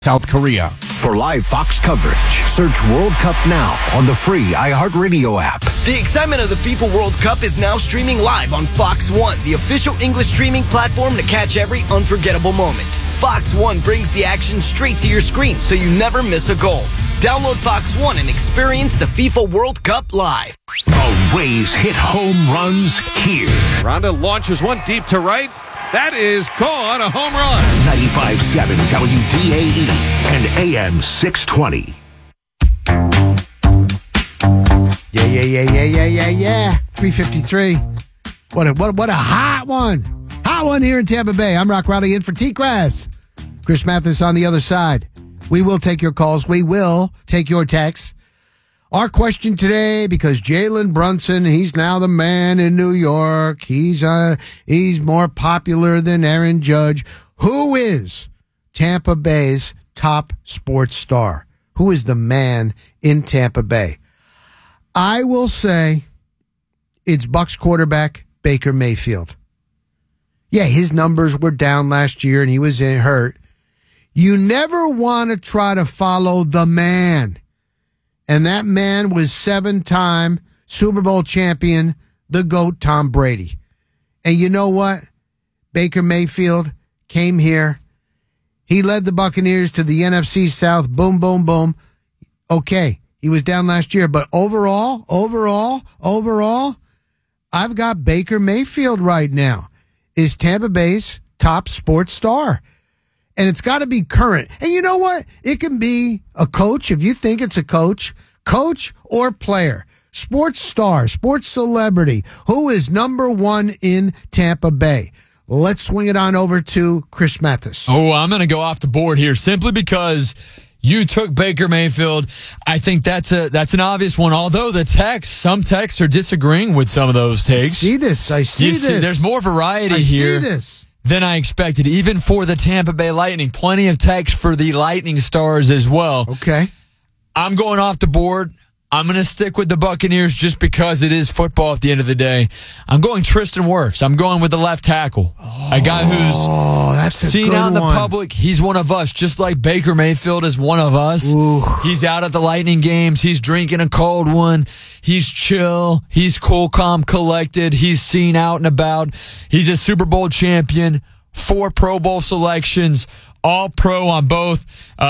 South Korea. For live Fox coverage, search World Cup now on the free iHeartRadio app. The excitement of the FIFA World Cup is now streaming live on Fox One, the official English streaming platform to catch every unforgettable moment. Fox One brings the action straight to your screen so you never miss a goal. Download Fox One and experience the FIFA World Cup live. The Rays hit home runs here. Ronda launches one deep to right. That is gone, a home run. 95.7 WDAE and AM 620. Yeah. 353. What a hot one. Hot one here in Tampa Bay. I'm Rock Rowley in for T-Grass. Chris Mathis on the other side. We will take your calls. We will take your texts. Our question today, because Jalen Brunson, he's now the man in New York. He's more popular than Aaron Judge. Who is Tampa Bay's top sports star? Who is the man in Tampa Bay? I will say it's Bucs quarterback Baker Mayfield. Yeah, his numbers were down last year and he was hurt. You never want to try to follow the man. And that man was 7-time Super Bowl champion, the GOAT, Tom Brady. And you know what? Baker Mayfield came here. He led the Buccaneers to the NFC South. Boom, boom, boom. Okay, he was down last year. But overall, I've got Baker Mayfield right now is Tampa Bay's top sports star. And it's got to be current. And you know what? It can be a coach, if you think it's a coach or player, sports star, sports celebrity, who is number one in Tampa Bay. Let's swing it on over to Chris Mathis. Oh, I'm going to go off the board here simply because you took Baker Mayfield. I think that's an obvious one, although some texts are disagreeing with some of those takes. I see this. There's more variety here. I see this. Than I expected, even for the Tampa Bay Lightning. Plenty of text for the Lightning Stars as well. Okay. I'm going off the board. I'm going to stick with the Buccaneers just because it is football at the end of the day. I'm going Tristan Wirfs. I'm going with the left tackle. A guy who's seen out in the public. He's one of us, just like Baker Mayfield is one of us. Ooh. He's out at the Lightning games. He's drinking a cold one. He's chill. He's cool, calm, collected. He's seen out and about. He's a Super Bowl champion, 4 Pro Bowl selections, all pro on both,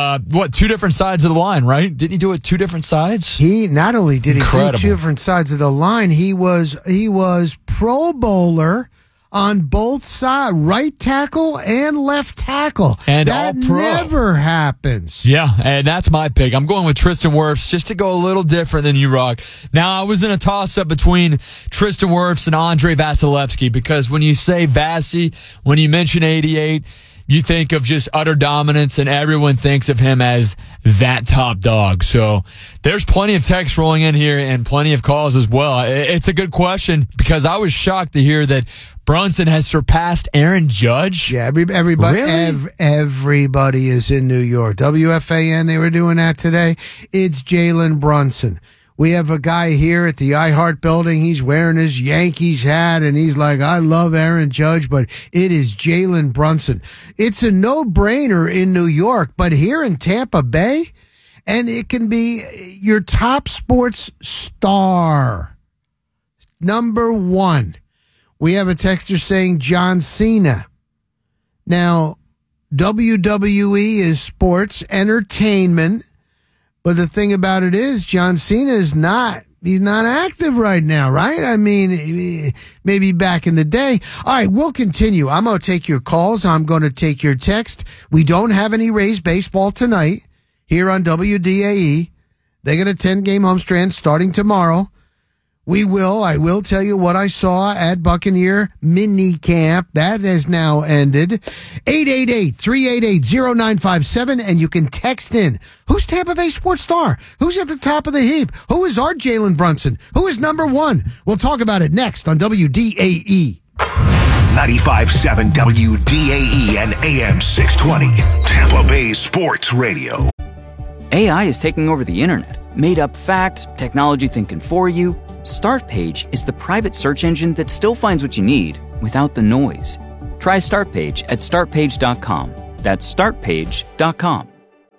2 different sides of the line, right? Didn't he do it 2 different sides? He not only did Incredible. he do 2 different sides of the line, he was Pro Bowler on both sides, right tackle and left tackle. And that all pro. never happens. Yeah, and that's my pick. I'm going with Tristan Wirfs just to go a little different than you, Rock. Now, I was in a toss-up between Tristan Wirfs and Andre Vasilevsky because when you say Vasi, when you mention 88, you think of just utter dominance, and everyone thinks of him as that top dog. So there's plenty of text rolling in here and plenty of calls as well. It's a good question because I was shocked to hear that Brunson has surpassed Aaron Judge. Yeah, everybody, Really? everybody is in New York. WFAN, they were doing that today. It's Jalen Brunson. We have a guy here at the iHeart building. He's wearing his Yankees hat, and he's like, I love Aaron Judge, but it is Jalen Brunson. It's a no-brainer in New York, but here in Tampa Bay, and it can be your top sports star. Number 1. We have a texter saying John Cena. Now, WWE is sports entertainment. But the thing about it is, John Cena is he's not active right now, right? I mean, maybe back in the day. All right, we'll continue. I'm going to take your calls. I'm going to take your text. We don't have any Rays baseball tonight here on WDAE. They got a 10-game homestand starting tomorrow. I will tell you what I saw at Buccaneer mini camp. That has now ended. 888-388-0957, and you can text in. Who's Tampa Bay sports star? Who's at the top of the heap? Who is our Jalen Brunson? Who is number 1? We'll talk about it next on WDAE. 95.7 WDAE and AM 620. Tampa Bay Sports Radio. AI is taking over the internet. Made up facts, technology thinking for you. Startpage is the private search engine that still finds what you need without the noise. Try Startpage at startpage.com. That's startpage.com.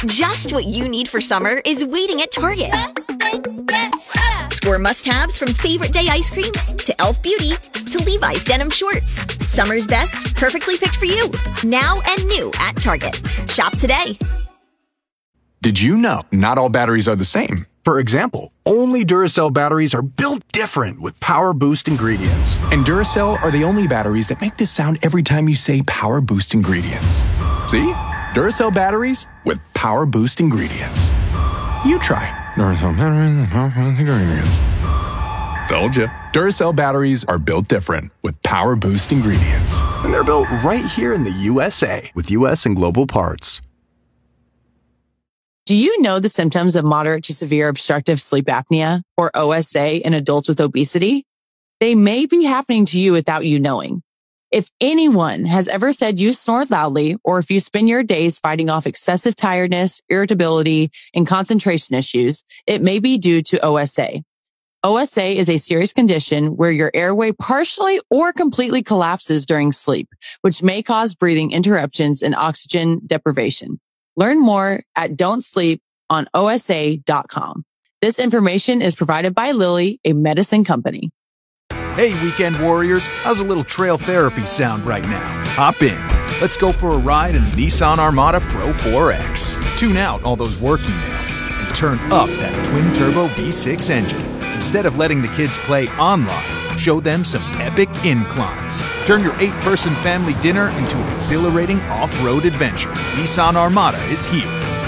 Just what you need for summer is waiting at Target. Score must-haves from Favorite Day ice cream to e.l.f. Beauty to Levi's denim shorts. Summer's best, perfectly picked for you. Now and new at Target. Shop today. Did you know not all batteries are the same? For example, only Duracell batteries are built different with Power Boost ingredients. And Duracell are the only batteries that make this sound every time you say Power Boost ingredients. See? Duracell batteries with Power Boost ingredients. You try. Duracell batteries with Power Boost ingredients. Told ya. Duracell batteries are built different with Power Boost ingredients. And they're built right here in the USA with US and global parts. Do you know the symptoms of moderate to severe obstructive sleep apnea, or OSA, in adults with obesity? They may be happening to you without you knowing. If anyone has ever said you snore loudly, or if you spend your days fighting off excessive tiredness, irritability, and concentration issues, it may be due to OSA. OSA is a serious condition where your airway partially or completely collapses during sleep, which may cause breathing interruptions and oxygen deprivation. Learn more at don'tsleeponosa.com. This information is provided by Lilly, a medicine company. Hey, weekend warriors, how's a little trail therapy sound right now? Hop in. Let's go for a ride in the Nissan Armada Pro 4X. Tune out all those work emails and turn up that twin-turbo V6 engine. Instead of letting the kids play online, show them some epic inclines. Turn your 8-person family dinner into an exhilarating off-road adventure. Nissan Armada is here.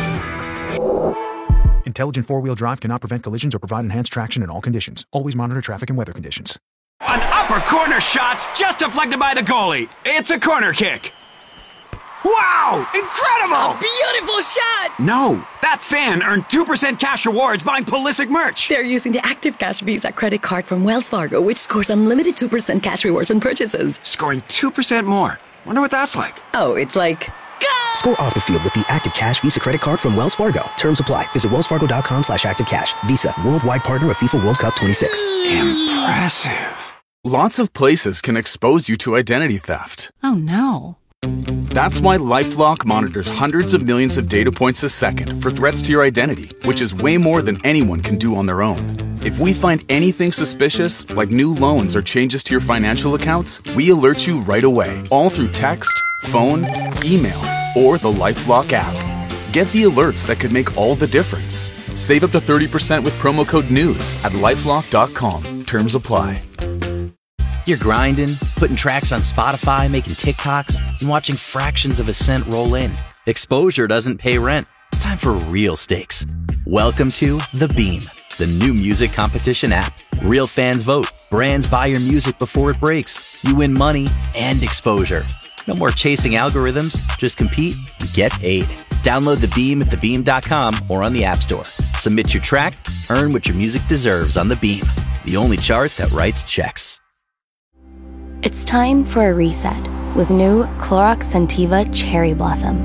Intelligent four-wheel drive cannot prevent collisions or provide enhanced traction in all conditions. Always monitor traffic and weather conditions. An upper corner shot's just deflected by the goalie. It's a corner kick. Wow! Incredible! Beautiful shot! No, that fan earned 2% cash rewards buying Pulisic merch. They're using the Active Cash Visa credit card from Wells Fargo, which scores unlimited 2% cash rewards on purchases. Scoring 2% more. Wonder what that's like. Oh, it's like... Go! Score off the field with the Active Cash Visa credit card from Wells Fargo. Terms apply. Visit wellsfargo.com/activecash. Visa, worldwide partner of FIFA World Cup 26. Impressive. Lots of places can expose you to identity theft. Oh no. That's why LifeLock monitors hundreds of millions of data points a second for threats to your identity, which is way more than anyone can do on their own. If we find anything suspicious, like new loans or changes to your financial accounts, we alert you right away, all through text, phone, email, or the LifeLock app. Get the alerts that could make all the difference. Save up to 30% with promo code NEWS at LifeLock.com. Terms apply. You're grinding, putting tracks on Spotify, making TikToks, and watching fractions of a cent roll in. Exposure doesn't pay rent. It's time for real stakes. Welcome to The Beam, the new music competition app. Real fans vote. Brands buy your music before it breaks. You win money and exposure. No more chasing algorithms. Just compete and get paid. Download The Beam at thebeam.com or on the App Store. Submit your track, earn what your music deserves on The Beam, the only chart that writes checks. It's time for a reset with new Clorox Scentiva Cherry Blossom.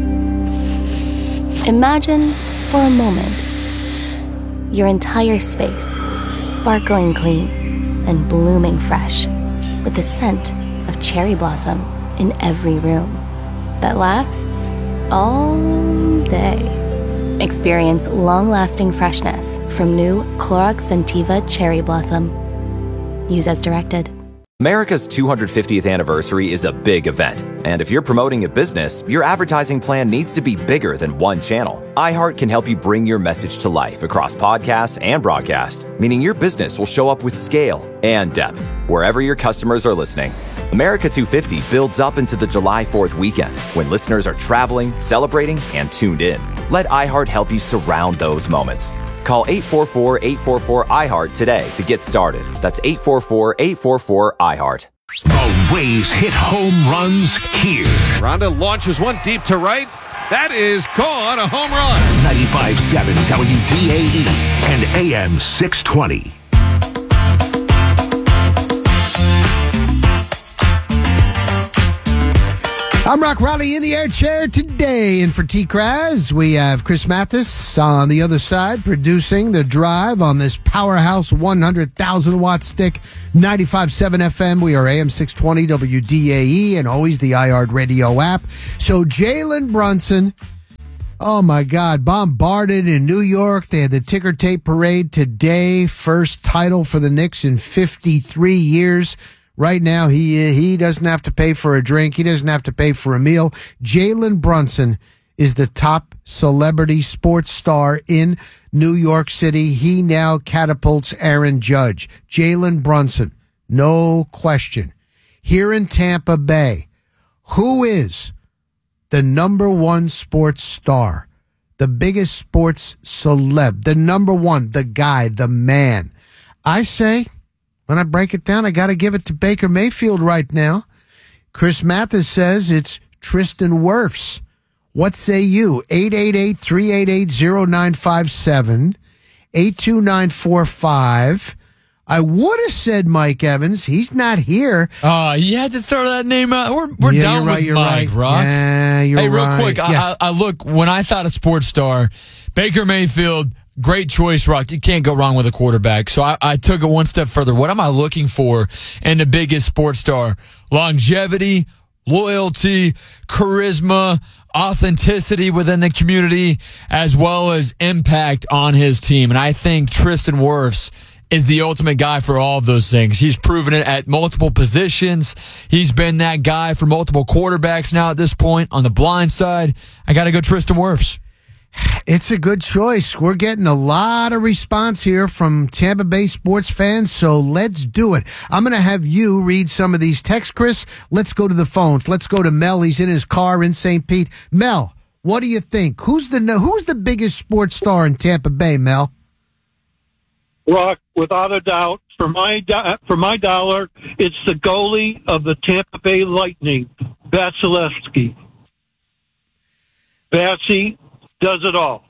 Imagine, for a moment, your entire space sparkling clean and blooming fresh with the scent of cherry blossom in every room that lasts all day. Experience long-lasting freshness from new Clorox Scentiva Cherry Blossom. Use as directed. America's 250th anniversary is a big event, and if you're promoting a business, your advertising plan needs to be bigger than one channel. iHeart can help you bring your message to life across podcasts and broadcast, meaning your business will show up with scale and depth wherever your customers are listening. America 250 builds up into the July 4th weekend when listeners are traveling, celebrating, and tuned in. Let iHeart help you surround those moments. Call 844-844-iHeart today to get started. That's 844-844-iHeart. The Rays hit home runs here. Ronda launches one deep to right. That is gone, a home run. 95.7 WDAE and AM 620. I'm Rock Raleigh in the air chair today. And for T-Kraz, we have Chris Mathis on the other side producing the drive on this powerhouse 100,000-watt stick, 95.7 FM. We are AM 620 WDAE and always the iHeart Radio app. So Jalen Brunson, Oh, my God. Bombarded in New York. They had the ticker tape parade today. First title for the Knicks in 53 years. Right now, he doesn't have to pay for a drink. He doesn't have to pay for a meal. Jalen Brunson is the top celebrity sports star in New York City. He now catapults Aaron Judge. Jalen Brunson, no question. Here in Tampa Bay, who is the number one sports star, the biggest sports celeb, the number one, the guy, the man? I say, when I break it down, I got to give it to Baker Mayfield right now. Chris Mathis says it's Tristan Wirfs. What say you? 888-388-0957, 82945. I would have said Mike Evans. He's not here. Oh, you had to throw that name out. We're done with Mike, Rock. Yeah, you're right. Hey, real quick, Yes. I look, when I thought of sports star, Baker Mayfield, great choice, Rock. You can't go wrong with a quarterback. So I took it one step further. What am I looking for in the biggest sports star? Longevity, loyalty, charisma, authenticity within the community, as well as impact on his team. And I think Tristan Wirfs is the ultimate guy for all of those things. He's proven it at multiple positions. He's been that guy for multiple quarterbacks now at this point. On the blind side, I got to go Tristan Wirfs. It's a good choice. We're getting a lot of response here from Tampa Bay sports fans, so let's do it. I'm going to have you read some of these texts, Chris. Let's go to the phones. Let's go to Mel. He's in his car in St. Pete. Mel, what do you think? Who's the biggest sports star in Tampa Bay, Mel? Rock, without a doubt, for my dollar, it's the goalie of the Tampa Bay Lightning, Vasilevsky. Vassy does it all.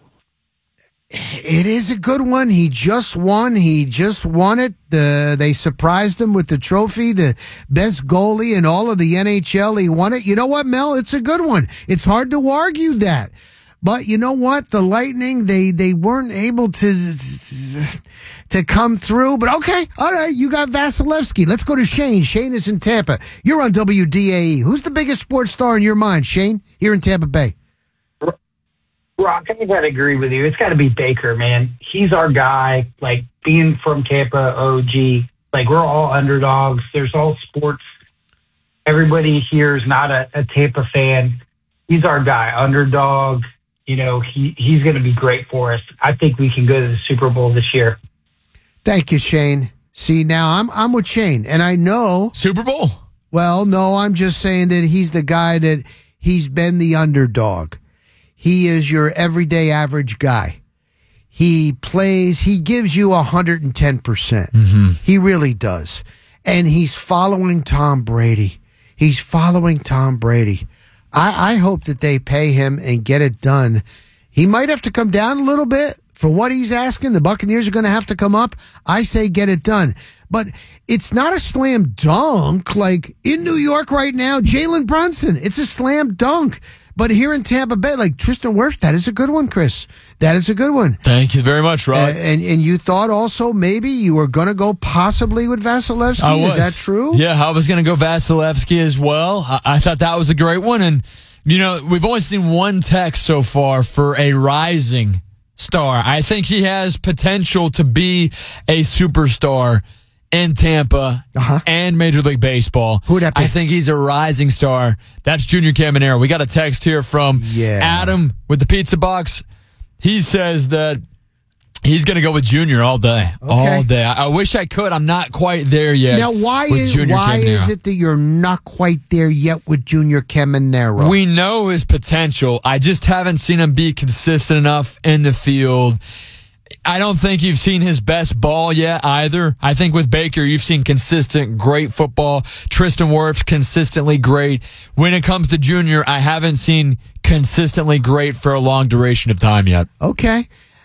It is a good one. He just won. He just won it. They surprised him with the trophy, the best goalie in all of the NHL. He won it. You know what, Mel? It's a good one. It's hard to argue that. But you know what? The Lightning, they weren't able to come through. But okay, all right, you got Vasilevsky. Let's go to Shane. Shane is in Tampa. You're on WDAE. Who's the biggest sports star in your mind, Shane, here in Tampa Bay? Rock, I got to agree with you. It's got to be Baker, man. He's our guy. Like, being from Tampa, OG, like, we're all underdogs. There's all sports. Everybody here is not a Tampa fan. He's our guy, underdog. You know, he's going to be great for us. I think we can go to the Super Bowl this year. Thank you, Shane. See, now I'm with Shane, and I know Super Bowl. Well, no, I'm just saying that he's the guy that he's been the underdog. He is your everyday average guy. He plays, he gives you 110%. Mm-hmm. He really does. And he's following Tom Brady. He's following Tom Brady. I hope that they pay him and get it done. He might have to come down a little bit for what he's asking. The Buccaneers are going to have to come up. I say get it done. But it's not a slam dunk like in New York right now, Jalen Brunson. It's a slam dunk. But here in Tampa Bay, like Tristan Wirfs, that is a good one, Chris. That is a good one. Thank you very much, Rod. And you thought also maybe you were going to go possibly with Vasilevsky. I was. Is that true? Yeah, I was going to go Vasilevsky as well. I thought that was a great one. And, you know, we've only seen one text so far for a rising star. I think he has potential to be a superstar in Tampa and Major League Baseball. Who'd that be? I think he's a rising star. That's Junior Caminero. We got a text here from Adam with the pizza box. He says that he's going to go with Junior all day. Okay. All day. I wish I could. I'm not quite there yet. Now, why is it that you're not quite there yet with Junior Caminero? We know his potential. I just haven't seen him be consistent enough in the field. I don't think you've seen his best ball yet either. I think with Baker, you've seen consistent, great football. Tristan Wirfs, consistently great. When it comes to Junior, I haven't seen consistently great for a long duration of time yet. Okay.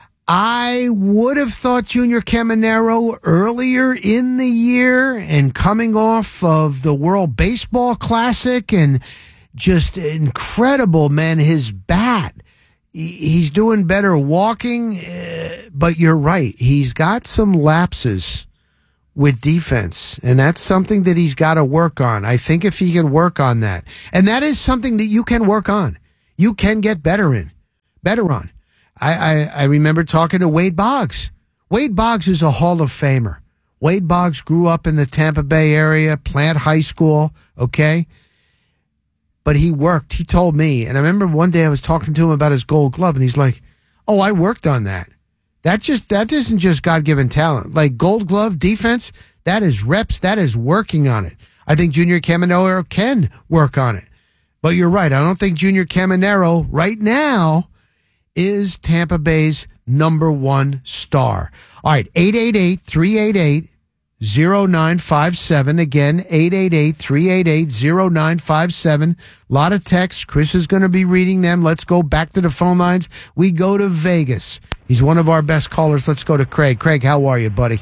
I would have thought Junior Caminero earlier in the year and coming off of the World Baseball Classic and just incredible, man, his bat. He's doing better walking, but you're right. He's got some lapses with defense, and that's something that he's got to work on. I think if he can work on that, and that is something that you can work on, you can get better in. better on. I remember talking to Wade Boggs. Wade Boggs is a Hall of Famer. Wade Boggs grew up in the Tampa Bay area, Plant High School, okay? But he worked. He told me, and I remember one day I was talking to him about his Gold Glove, and he's like, oh, I worked on that. That isn't just God-given talent. Like Gold Glove defense, that is reps, that is working on it. I think Junior Caminero can work on it. But you're right. I don't think Junior Caminero right now is Tampa Bay's number one star. All right, 888-388-0957. Again, 888-388-0957. A lot of texts. Chris is going to be reading them. Let's go back to the phone lines. We go to Vegas. He's one of our best callers. Let's go to Craig. Craig, how are you, buddy?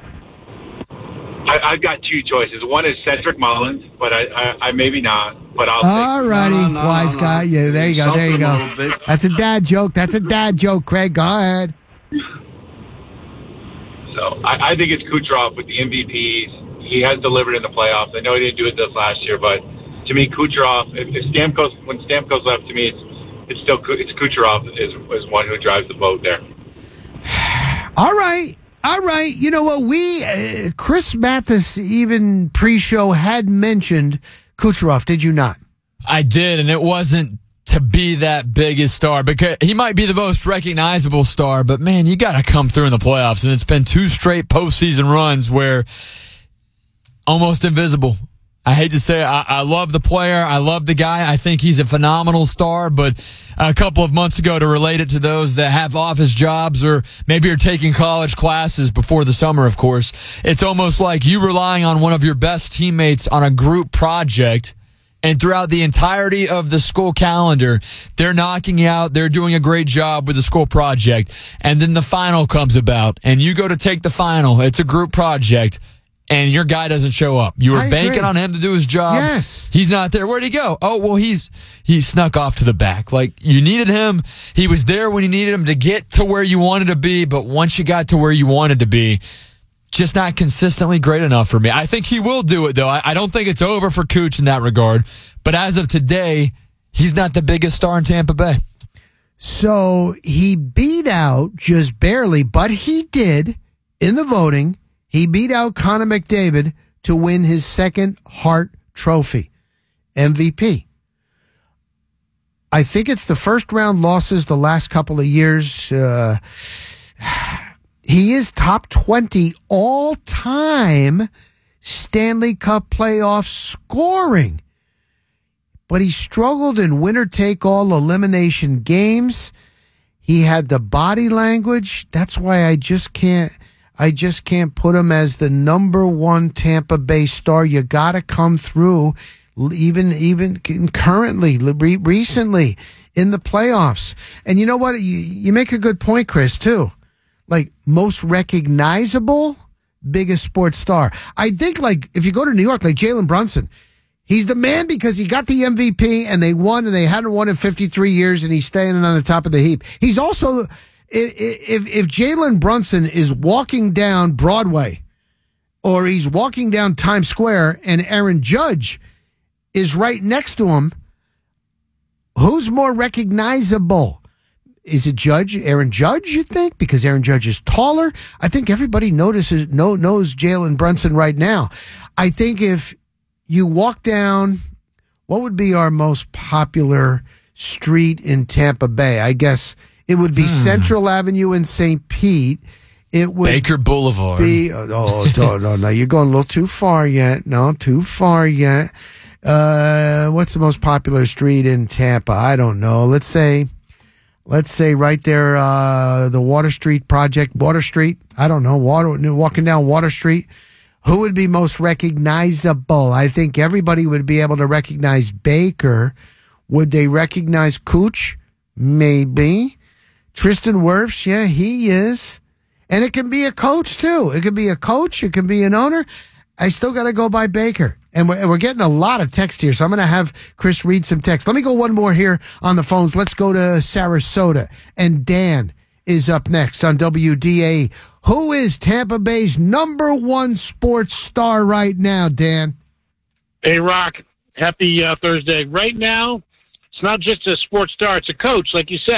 I've got two choices. One is Cedric Mullins, but I maybe not. But I'll. All righty, wise guy. Yeah, there you go. There you go. That's a dad joke. That's a dad joke, Craig. Go ahead. So I think it's Kucherov with the MVPs. He has delivered in the playoffs. I know he didn't do it this last year, but to me, Kucherov. If Stamkos, when Stamkos left, to me, it's Kucherov is one who drives the boat there. All right. You know what? Chris Mathis, even pre-show, had mentioned Kucherov. Did you not? I did, and it wasn't to be that biggest star, because he might be the most recognizable star, but man, you got to come through in the playoffs, and it's been 2 straight postseason runs where almost invisible. I hate to say it, I love the player. I love the guy. I think he's a phenomenal star, but a couple of months ago, to relate it to those that have office jobs or maybe are taking college classes before the summer, of course, it's almost like you relying on one of your best teammates on a group project, and throughout the entirety of the school calendar, they're knocking you out. They're doing a great job with the school project. And then the final comes about, and you go to take the final. It's a group project. And your guy doesn't show up. You were banking on him to do his job. Yes. He's not there. Where'd he go? Oh, well, he snuck off to the back. Like, you needed him. He was there when you needed him to get to where you wanted to be. But once you got to where you wanted to be, just not consistently great enough for me. I think he will do it, though. I don't think it's over for Cooch in that regard. But as of today, he's not the biggest star in Tampa Bay. So he beat out, just barely, but he did, in the voting, he beat out Connor McDavid to win his second Hart Trophy, MVP. I think it's the first round losses the last couple of years. He is top 20 all-time Stanley Cup playoff scoring. But he struggled in winner-take-all elimination games. He had the body language. That's why I just can't put him as the number one Tampa Bay star. You got to come through, even currently, recently in the playoffs. And you know what? You make a good point, Chris, too. Like, most recognizable, biggest sports star. I think, like, if you go to New York, like Jalen Brunson, he's the man because he got the MVP and they won, and they hadn't won in 53 years, and he's staying on the top of the heap. He's also... If Jalen Brunson is walking down Broadway or he's walking down Times Square and Aaron Judge is right next to him, who's more recognizable? Is it Aaron Judge, you think? Because Aaron Judge is taller? I think everybody knows Jalen Brunson right now. I think if you walk down, what would be our most popular street in Tampa Bay? I guess it would be Central Avenue in St. Pete. It would Baker Boulevard. No, you're going a little too far yet. No, too far yet. What's the most popular street in Tampa? I don't know. Let's say right there, the Water Street project, Water Street. I don't know. Walking down Water Street. Who would be most recognizable? I think everybody would be able to recognize Baker. Would they recognize Cooch? Maybe. Tristan Wirfs, yeah, he is. And it can be a coach, too. It could be a coach. It could be an owner. I still got to go by Baker. And we're getting a lot of text here, so I'm going to have Chris read some text. Let me go one more here on the phones. Let's go to Sarasota. And Dan is up next on WDA. Who is Tampa Bay's number one sports star right now, Dan? Hey, Rock. Happy Thursday. Right now, it's not just a sports star. It's a coach, like you said.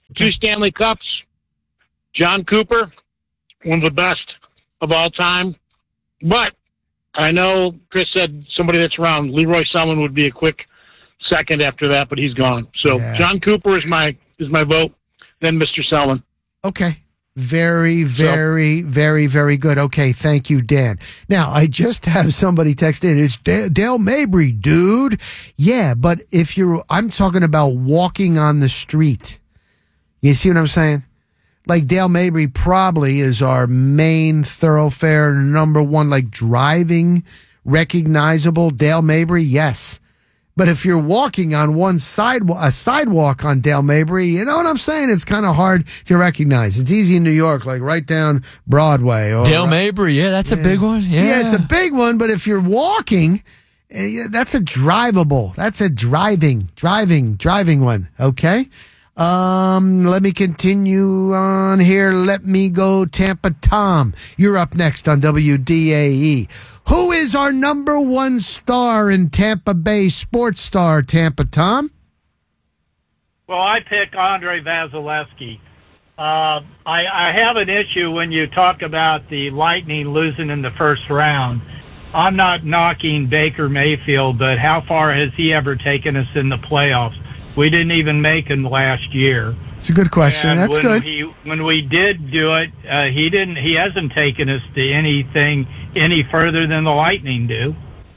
2 Stanley Cups. John Cooper, one of the best of all time. But I know Chris said somebody that's around. Leroy Selman would be a quick second after that, but he's gone. So John Cooper is my vote, then Mr. Selman. Okay. Very, very, very, very good. Okay, thank you, Dan. Now, I just have somebody text in. It's Dale Mabry, dude. Yeah, but I'm talking about walking on the street. You see what I'm saying? Like Dale Mabry probably is our main thoroughfare, number one, like driving, recognizable. Dale Mabry, yes. But if you're walking on a sidewalk on Dale Mabry, you know what I'm saying? It's kind of hard to recognize. It's easy in New York, like right down Broadway. Or Dale Mabry, yeah, that's a big one. Yeah, it's a big one. But if you're walking, that's a drivable. That's a driving one. Okay. Let me continue on here. Let me go Tampa Tom. You're up next on WDAE. Who is our number one star in Tampa Bay, sports star, Tampa Tom? Well, I pick Andre Vasilevsky. I have an issue when you talk about the Lightning losing in the first round. I'm not knocking Baker Mayfield, but how far has he ever taken us in the playoffs? We didn't even make him last year. It's a good question. And That's good. When we did do it, he hasn't taken us to anything any further than the Lightning do.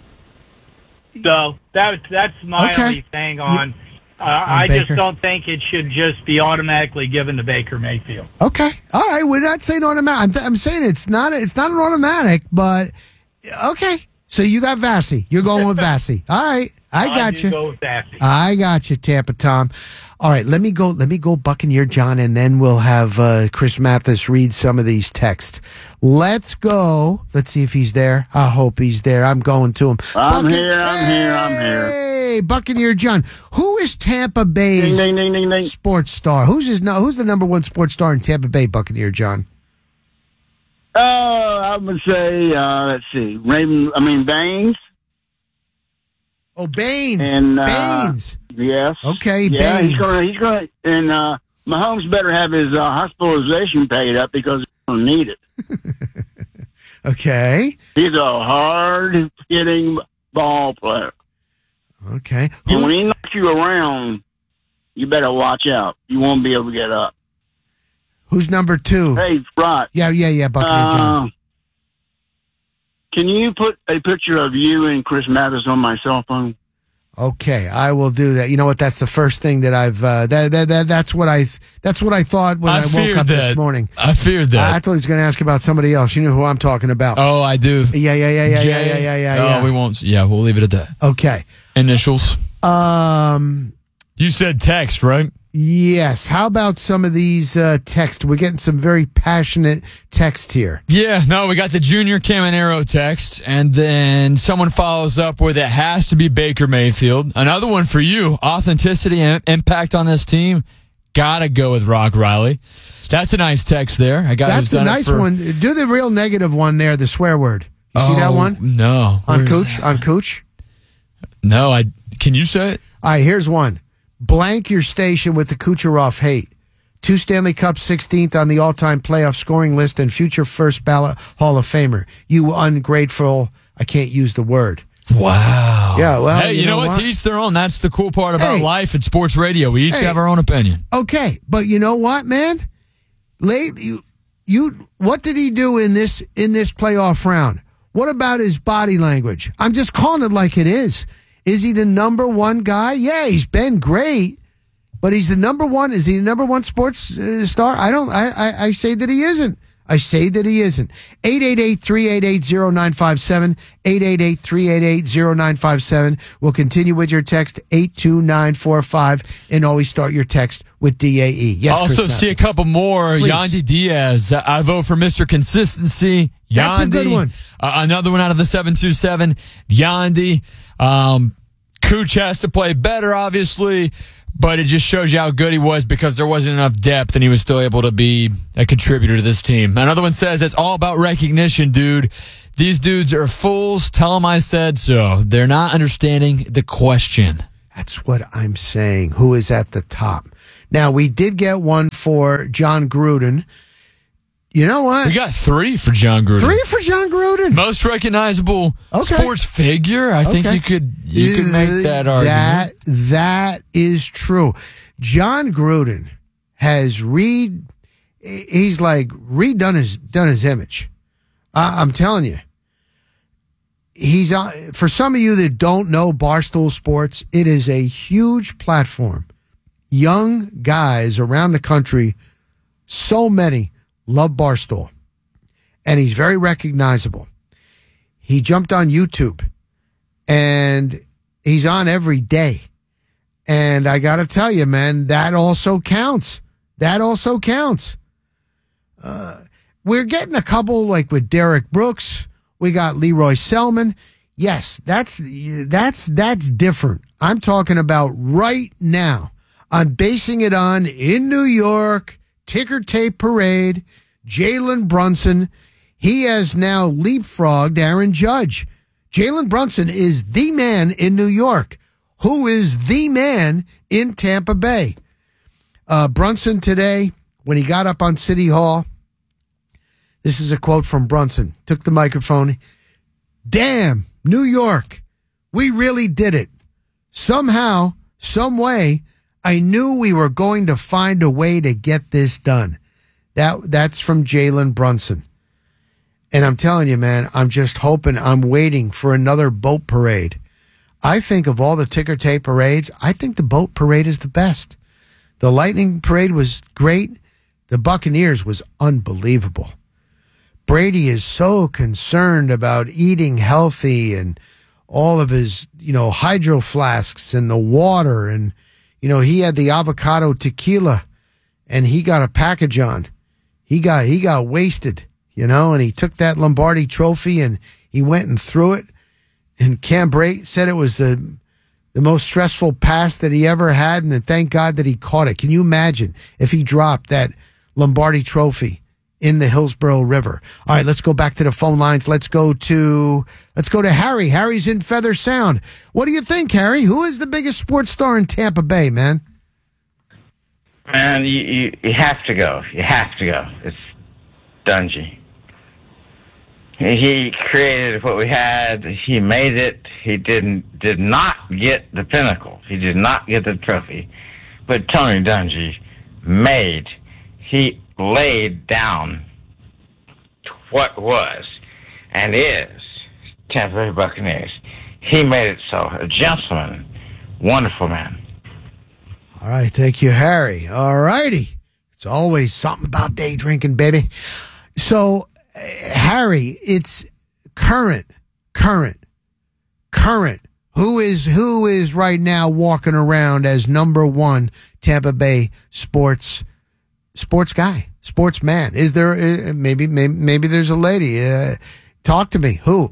So that's my only thing on. I just don't think it should just be automatically given to Baker Mayfield. Okay, all right. We're not saying automatic. I'm saying it's not an automatic, but okay. So you got Vassy. You're going with Vassy. All right. I got you. Go with Vassy. I got you, Tampa Tom. All right, let me go Buccaneer John, and then we'll have Chris Mathis read some of these texts. Let's go. Let's see if he's there. I hope he's there. I'm going to him. I'm here. Hey, Buccaneer John. Who is Tampa Bay's ding, ding, ding, ding. sports star? Who's the number one sports star in Tampa Bay, Buccaneer John? I would say, let's see, Baines. Oh, Baines. And, Baines. Yes. Okay, yeah, Baines. He's going to, and Mahomes better have his hospitalization paid up because he's going to need it. Okay. He's a hard-hitting ball player. Okay. And when he knocks you around, you better watch out. You won't be able to get up. Who's number two? Hey, Rod. Yeah, Buccaneer John. Can you put a picture of you and Chris Mathis on my cell phone? Okay, I will do that. You know what? That's the first thing that I've. That's what I thought when I woke up this morning. I feared that. I thought he was going to ask about somebody else. You know who I'm talking about? Oh, I do. Yeah. Oh, we won't. Yeah, we'll leave it at that. Okay. Initials. You said text, right? Yes. How about some of these texts? We're getting some very passionate text here. Yeah, no, we got the Junior Caminero text, and then someone follows up with it has to be Baker Mayfield. Another one for you, authenticity and impact on this team. Gotta go with Rock Riley. That's a nice text there. That's a nice one. Do the real negative one there, the swear word. You see that one? No. On Cooch? No, can you say it? All right, here's one. Blank your station with the Kucherov hate. 2 Stanley Cups, 16th on the all-time playoff scoring list, and future first ballot Hall of Famer. You ungrateful. I can't use the word. Wow. Yeah, well, hey, you know what? To each their own. That's the cool part about life and sports radio. We each have our own opinion. Okay, but you know what, man? What did he do in this playoff round? What about his body language? I'm just calling it like it is. Is he the number one guy? Yeah, he's been great, but he's the number one. Is he the number one sports star? I say that he isn't. 888-388-0957. 888-388-0957. We'll continue with your text 82945 and always start your text with DAE. Yes, also see a couple more. Please. Yandy Diaz. I vote for Mr. Consistency. Yandy, that's a good one. Another one out of the 727. Yandy. Cooch has to play better, obviously, but it just shows you how good he was because there wasn't enough depth and he was still able to be a contributor to this team. Another one says it's all about recognition, dude. These dudes are fools. Tell them I said so. They're not understanding the question. That's what I'm saying. Who is at the top? Now, we did get one for John Gruden. You know what? We got 3 for John Gruden. 3 for John Gruden. Most recognizable sports figure. I think you could make that argument. That is true. John Gruden has redone his image. I'm telling you. He's for some of you that don't know Barstool Sports, it is a huge platform. Young guys around the country, so many love Barstool, and he's very recognizable. He jumped on YouTube, and he's on every day. And I got to tell you, man, that also counts. We're getting a couple like with Derek Brooks. We got Leroy Selman. Yes, that's different. I'm talking about right now. I'm basing it on in New York, ticker tape parade, Jalen Brunson. He has now leapfrogged Aaron Judge. Jalen Brunson is the man in New York. Who is the man in Tampa Bay? Brunson today, when he got up on City Hall, this is a quote from Brunson. Took the microphone. Damn, New York, we really did it. Somehow, some way, I knew we were going to find a way to get this done. That's from Jalen Brunson. And I'm telling you, man, I'm just hoping, I'm waiting for another boat parade. I think of all the ticker tape parades, I think the boat parade is the best. The Lightning parade was great. The Buccaneers was unbelievable. Brady is so concerned about eating healthy and all of his, hydro flasks and the water. And, he had the avocado tequila and he got a package on. He got wasted, and he took that Lombardi trophy and he went and threw it. And Cam Brate said it was the most stressful pass that he ever had. And then thank God that he caught it. Can you imagine if he dropped that Lombardi trophy in the Hillsborough River? All right, let's go back to the phone lines. Let's go to Harry. Harry's in Feather Sound. What do you think, Harry? Who is the biggest sports star in Tampa Bay, man? Man, you have to go. You have to go. It's Dungy. He created what we had. He made it. He did not get the pinnacle. He did not get the trophy. But Tony Dungy he laid down what was and is Tampa Bay Buccaneers. He made it so. A gentleman, wonderful man. All right, thank you, Harry. All righty. It's always something about day drinking, baby. So, Harry, it's current. Who is right now walking around as number one Tampa Bay sports guy, sportsman? Is there maybe there's a lady? Talk to me. Who?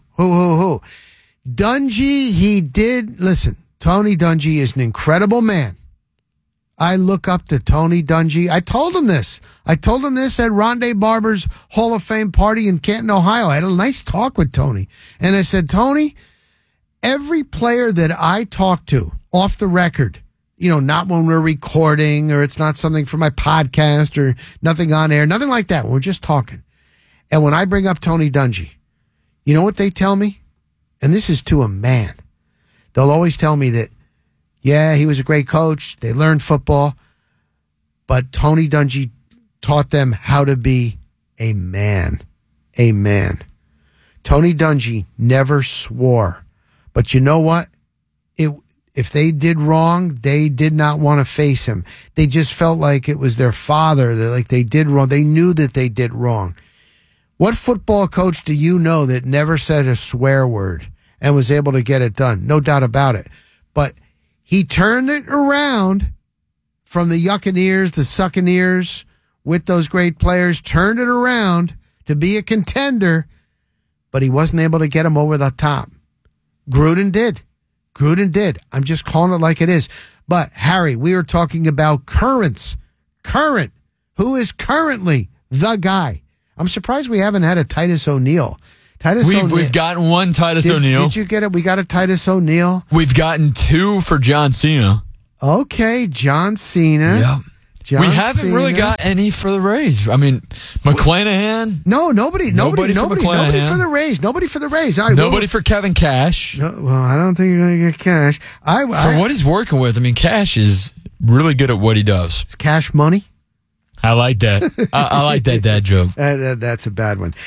Dungy. Listen. Tony Dungy is an incredible man. I look up to Tony Dungy. I told him this at Rondé Barber's Hall of Fame party in Canton, Ohio. I had a nice talk with Tony. And I said, Tony, every player that I talk to off the record, not when we're recording or it's not something for my podcast or nothing on air, nothing like that. We're just talking. And when I bring up Tony Dungy, you know what they tell me? And this is to a man. They'll always tell me that, yeah, he was a great coach. They learned football. But Tony Dungy taught them how to be a man. A man. Tony Dungy never swore. But you know what? If they did wrong, they did not want to face him. They just felt like it was their father, like they did wrong. They knew that they did wrong. What football coach do you know that never said a swear word and was able to get it done? No doubt about it. But he turned it around from the Yuccaneers, the Succaneers, with those great players, turned it around to be a contender, but he wasn't able to get them over the top. Gruden did. I'm just calling it like it is. But, Harry, we are talking about currents. Current. Who is currently the guy? I'm surprised we haven't had a Titus O'Neil. We've gotten one Titus O'Neil. Did you get it? We got a Titus O'Neil. We've gotten 2 for John Cena. Okay, John Cena. Yep. John we haven't really Cena. got any for the Rays. I mean, McClanahan. No, nobody for the Rays. Nobody for the Rays. All right, nobody for Kevin Cash. No, well, I don't think you're going to get Cash. For what he's working with, I mean, Cash is really good at what he does. It's Cash money. I like that. I like that dad joke. That's a bad one.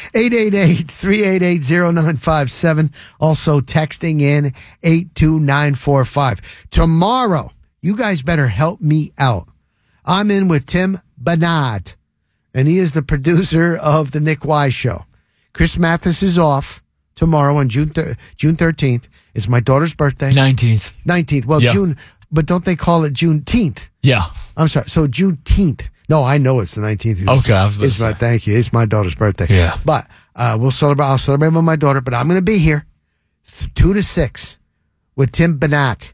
888-388-0957. Also texting in 82945. Tomorrow, you guys better help me out. I'm in with Tim Bernard, and he is the producer of the Nick Wise Show. Chris Mathis is off tomorrow on June 13th. It's my daughter's birthday. 19th. Well, yeah. June, but don't they call it Juneteenth? Yeah. I'm sorry. So Juneteenth. No, I know it's the 19th. Okay. Thank you. It's my daughter's birthday. Yeah. But I'll celebrate with my daughter, but I'm going to be here 2 to 6 with Tim Bernard.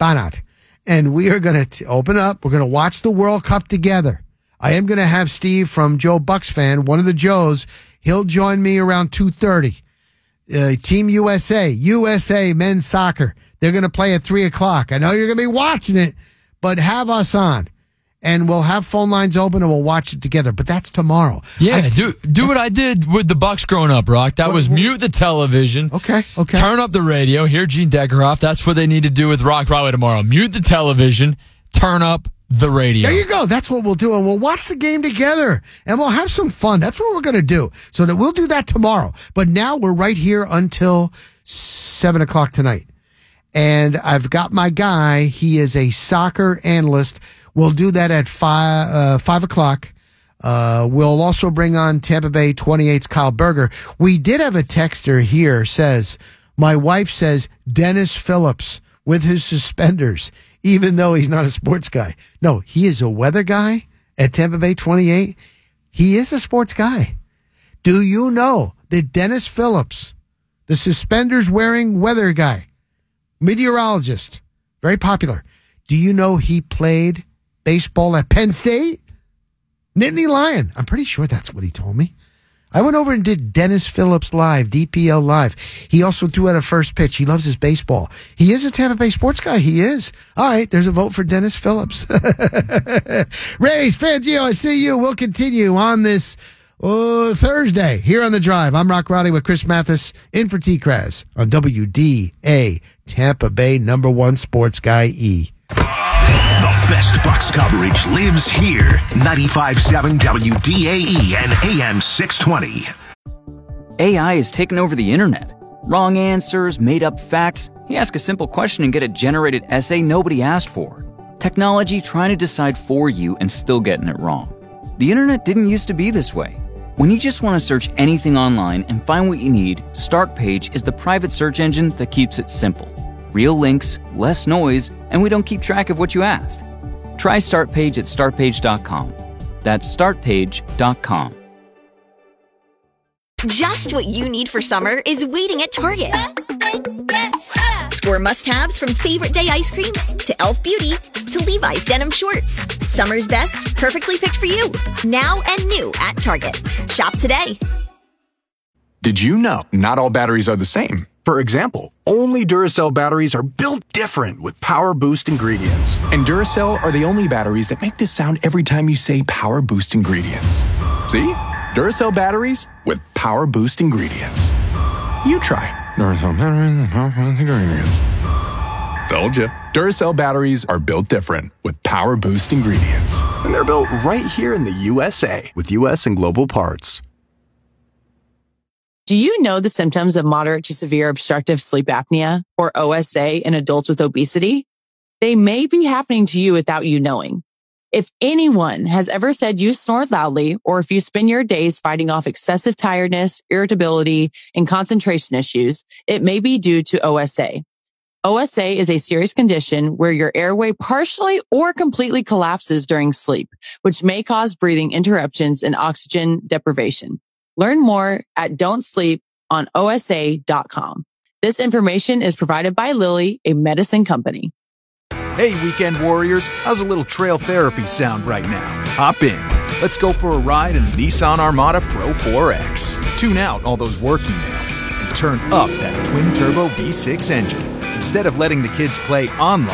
And we are going to open up. We're going to watch the World Cup together. I am going to have Steve from Joe Bucks Fan, one of the Joes. He'll join me around 2:30. Team USA men's soccer. They're going to play at 3 o'clock. I know you're going to be watching it, but have us on. And we'll have phone lines open and we'll watch it together. But that's tomorrow. Yeah, do what I did with the Bucks growing up, Rock. That was mute the television. Okay. Turn up the radio. Hear Gene Deckerhoff. That's what they need to do with Rock Raleigh tomorrow. Mute the television. Turn up the radio. There you go. That's what we'll do. And we'll watch the game together. And we'll have some fun. That's what we're going to do. So that we'll do that tomorrow. But now we're right here until 7 o'clock tonight. And I've got my guy. He is a soccer analyst. We'll do that at 5 o'clock. We'll also bring on Tampa Bay 28's Kyle Berger. We did have a texter here says, my wife says Dennis Phillips with his suspenders, even though he's not a sports guy. No, he is a weather guy at Tampa Bay 28. He is a sports guy. Do you know that Dennis Phillips, the suspenders wearing weather guy, meteorologist, very popular. Do you know he played baseball at Penn State? Nittany Lion. I'm pretty sure that's what he told me. I went over and did Dennis Phillips Live, DPL Live. He also threw out a first pitch. He loves his baseball. He is a Tampa Bay sports guy. He is. All right, there's a vote for Dennis Phillips. Rays, Fangio, I see you. We'll continue on this Thursday here on The Drive. I'm Rock Rowdy with Chris Mathis in for T-Kraz on WDA, Tampa Bay #1 sports guy E. The best Bucks coverage lives here. 95.7 WDAE and AM 620. AI has taken over the internet. Wrong answers, made up facts. You ask a simple question and get a generated essay nobody asked for. Technology trying to decide for you and still getting it wrong. The internet didn't used to be this way. When you just want to search anything online and find what you need, Startpage is the private search engine that keeps it simple. Real links, less noise, and we don't keep track of what you asked. Try Startpage at startpage.com. That's startpage.com. Just what you need for summer is waiting at Target. Score must-haves from favorite day ice cream to Elf Beauty to Levi's denim shorts. Summer's best, perfectly picked for you. Now and new at Target. Shop today. Did you know not all batteries are the same? For example, only Duracell batteries are built different with Power Boost ingredients. And Duracell are the only batteries that make this sound every time you say Power Boost ingredients. See? Duracell batteries with Power Boost ingredients. You try. Duracell batteries with Power Boost ingredients. Told you. Duracell batteries are built different with Power Boost ingredients. And they're built right here in the USA with US and global parts. Do you know the symptoms of moderate to severe obstructive sleep apnea, or OSA, in adults with obesity? They may be happening to you without you knowing. If anyone has ever said you snore loudly, or if you spend your days fighting off excessive tiredness, irritability, and concentration issues, it may be due to OSA. OSA is a serious condition where your airway partially or completely collapses during sleep, which may cause breathing interruptions and oxygen deprivation. Learn more at don'tsleeponosa.com. This information is provided by Lilly, a medicine company. Hey, weekend warriors, how's a little trail therapy sound right now? Hop in. Let's go for a ride in the Nissan Armada Pro 4X. Tune out all those work emails and turn up that twin-turbo V6 engine. Instead of letting the kids play online,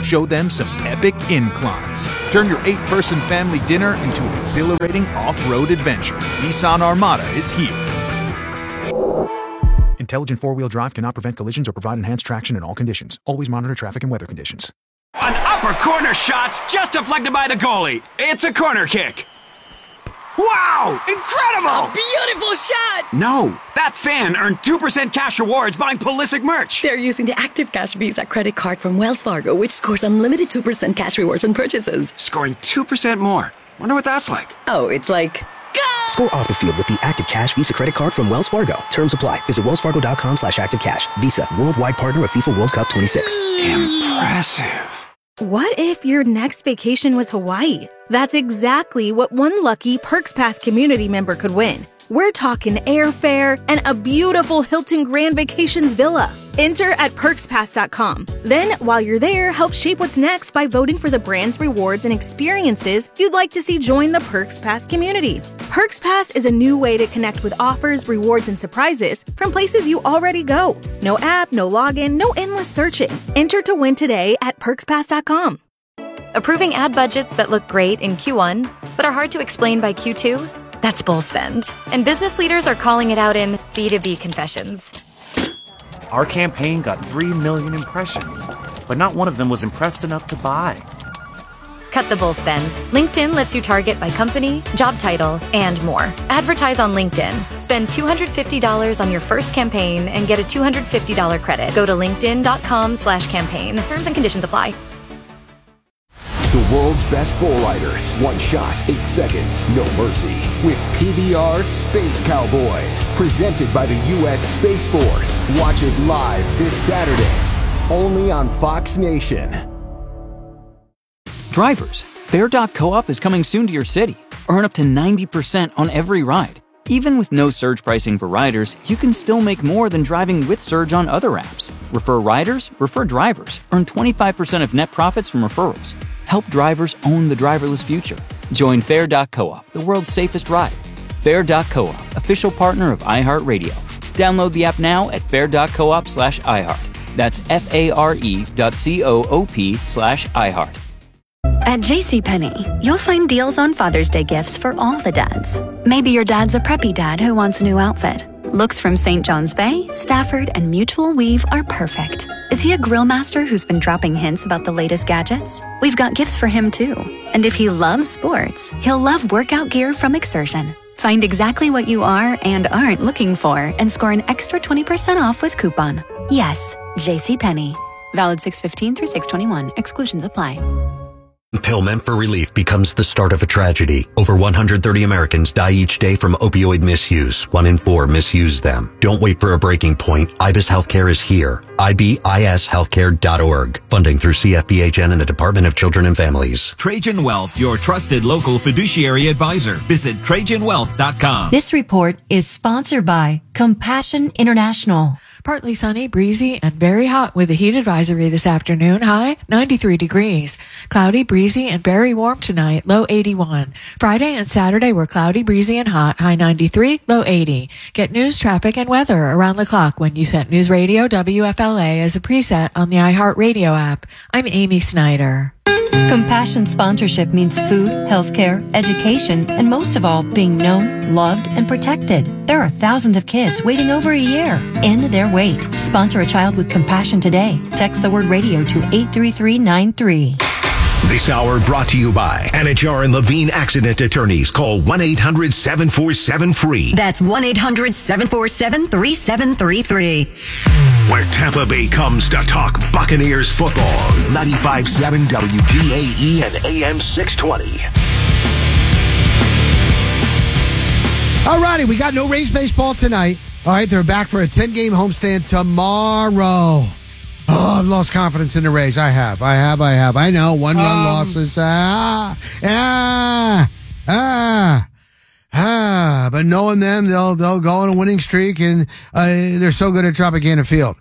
Show them some epic inclines. Turn your 8-person family dinner into an exhilarating off-road adventure. Nissan Armada is here. Intelligent four-wheel drive cannot prevent collisions or provide enhanced traction in all conditions. Always monitor traffic and weather conditions. An upper corner shot's just deflected by the goalie. It's a corner kick. Wow! Incredible! A beautiful shot! No, that fan earned 2% cash rewards buying Pulisic merch. They're using the Active Cash Visa credit card from Wells Fargo, which scores unlimited 2% cash rewards on purchases. Scoring 2% more. Wonder what that's like. Oh, it's like... Score off the field with the Active Cash Visa credit card from Wells Fargo. Terms apply. Visit wellsfargo.com/activecash. Visa, worldwide partner of FIFA World Cup 26. Impressive. What if your next vacation was Hawaii? That's exactly what one lucky Perks Pass community member could win. We're talking airfare and a beautiful Hilton Grand Vacations villa. Enter at perkspass.com. Then, while you're there, help shape what's next by voting for the brands, rewards, and experiences you'd like to see join the Perks Pass community. Perks Pass is a new way to connect with offers, rewards, and surprises from places you already go. No app, no login, no endless searching. Enter to win today at perkspass.com. Approving ad budgets that look great in Q1, but are hard to explain by Q2? That's bull spend. And business leaders are calling it out in B2B confessions. Our campaign got 3 million impressions, but not one of them was impressed enough to buy. Cut the bull spend. LinkedIn lets you target by company, job title, and more. Advertise on LinkedIn. Spend $250 on your first campaign and get a $250 credit. Go to linkedin.com/campaign. Terms and conditions apply. The world's best bull riders. One shot, 8 seconds, no mercy. With PBR Space Cowboys. Presented by the U.S. Space Force. Watch it live this Saturday. Only on Fox Nation. Drivers, Fair.coop is coming soon to your city. Earn up to 90% on every ride. Even with no surge pricing for riders, you can still make more than driving with surge on other apps. Refer riders, refer drivers. Earn 25% of net profits from referrals. Help drivers own the driverless future. Join Fair.coop, the world's safest ride. Fair.coop, official partner of iHeartRadio. Download the app now at fair.coop/iHeart. That's FARE.coop/iHeart. At JCPenney, you'll find deals on Father's Day gifts for all the dads. Maybe your dad's a preppy dad who wants a new outfit. Looks from St. John's Bay, Stafford, and Mutual Weave are perfect. Is he a grill master who's been dropping hints about the latest gadgets? We've got gifts for him too. And if he loves sports, he'll love workout gear from Exertion. Find exactly what you are and aren't looking for and score an extra 20% off with coupon. Yes, JCPenney. Valid 6/15 through 6/21. Exclusions apply. Pill meant for relief becomes the start of a tragedy. Over 130 Americans die each day from opioid misuse. 1 in 4 misuse them. Don't wait for a breaking point. IBIS Healthcare is here. IBIShealthcare.org. Funding through CFPHN and the Department of Children and Families. Trajan Wealth, your trusted local fiduciary advisor. Visit TrajanWealth.com. This report is sponsored by Compassion International. Partly sunny, breezy, and very hot with a heat advisory this afternoon. High 93 degrees. Cloudy, breezy, and very warm tonight. Low 81. Friday and Saturday were cloudy, breezy, and hot. High 93, low 80. Get news, traffic, and weather around the clock when you set News Radio WFLA as a preset on the iHeartRadio app. I'm Amy Snyder. Compassion sponsorship means food, healthcare, education, and most of all, being known, loved, and protected. There are thousands of kids waiting over a year. End their wait. Sponsor a child with compassion today. Text the word radio to 83393. This hour brought to you by Anajar and Levine Accident Attorneys. Call 1-800-747-FREE. That's 1-800-747-3733. Where Tampa Bay comes to talk Buccaneers football. 95.7 WDAE and AM 620. All righty, we got no Rays baseball tonight. All right, they're back for a 10-game homestand tomorrow. Oh, I've lost confidence in the Rays. I have. I know. One-run losses. But knowing them, they'll go on a winning streak, and they're so good at Tropicana Field.